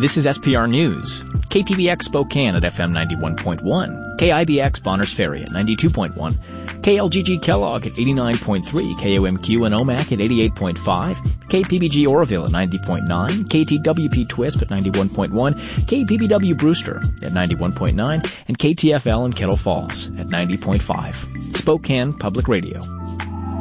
This is SPR News. KPBX Spokane at FM 91.1, KIBX Bonners Ferry at 92.1, KLGG Kellogg at 89.3, KOMQ and OMAC at 88.5, KPBG Oroville at 90.9, KTWP Twisp at 91.1, KPBW Brewster at 91.9, and KTFL in Kettle Falls at 90.5. Spokane Public Radio.